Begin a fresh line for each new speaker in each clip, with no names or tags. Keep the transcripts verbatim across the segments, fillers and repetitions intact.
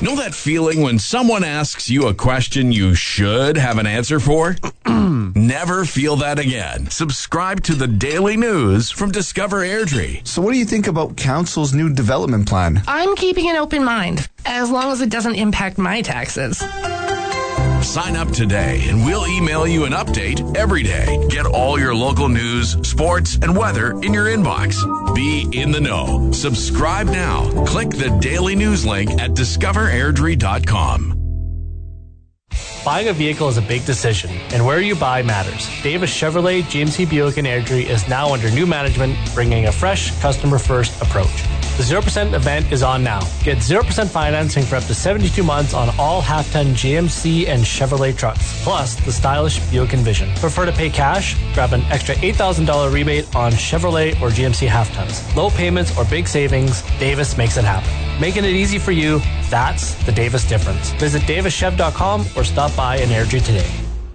Know that feeling when someone asks you a question you should have an answer for? Never feel that again. Subscribe to the Daily News from Discover Airdrie.
So what do you think about Council's new development plan?
I'm keeping an open mind, as long as it doesn't impact my taxes.
Sign up today and we'll email you an update every day. Get all your local news, sports, and weather in your inbox. Be in the know. Subscribe now. Click the Daily News link at discover airdrie dot com.
Buying a vehicle is a big decision, and where you buy matters. Davis Chevrolet G M C Buick in Airdrie is now under new management, bringing a fresh, customer-first approach. The zero percent event is on now. Get zero percent financing for up to seventy-two months on all half-ton G M C and Chevrolet trucks, plus the stylish Buick Envision. Prefer to pay cash? Grab an extra eight thousand dollars rebate on Chevrolet or G M C half-tons. Low payments or big savings, Davis makes it happen. Making it easy for you, that's the Davis difference. Visit davis chev dot com or stop by in Airdrie today.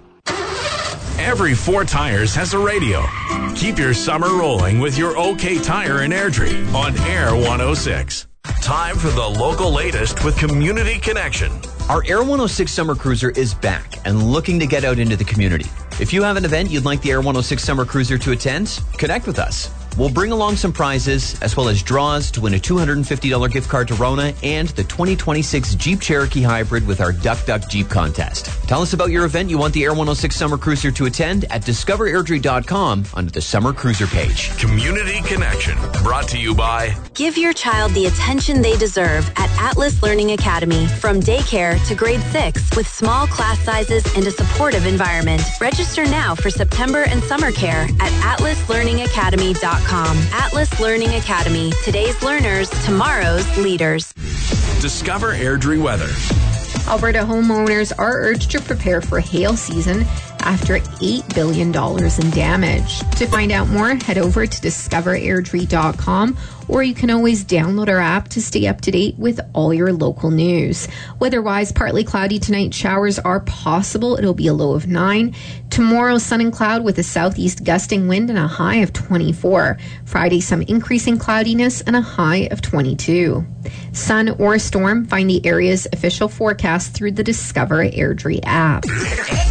Every Four Tires has a radio. Keep your summer rolling with your OK Tire in Airdrie on Air one oh six. Time for the local latest with Community Connection.
Our Air one oh six Summer Cruiser is back and looking to get out into the community. If you have an event you'd like the Air one oh six Summer Cruiser to attend, connect with us. We'll bring along some prizes, as well as draws to win a two hundred fifty dollars gift card to Rona and the twenty twenty-six Jeep Cherokee Hybrid with our Duck Duck Jeep contest. Tell us about your event you want the Air one oh six Summer Cruiser to attend at discover airdrie dot com under the Summer Cruiser page.
Community Connection, brought to you by...
Give your child the attention they deserve at Atlas Learning Academy. From daycare to grade six, with small class sizes and a supportive environment. Register now for September and summer care at atlas learning academy dot com. Atlas Learning Academy. Today's learners, tomorrow's leaders.
Discover Airdrie weather.
Alberta homeowners are urged to prepare for hail season after eight billion dollars in damage. To find out more, head over to discover airdrie dot com, or you can always download our app to stay up to date with all your local news. Weather-wise, partly cloudy tonight. Showers are possible. It'll be a low of nine. Tomorrow, sun and cloud with a southeast gusting wind and a high of twenty-four. Friday, some increasing cloudiness and a high of twenty-two. Sun or storm, find the area's official forecast through the Discover Airdrie app.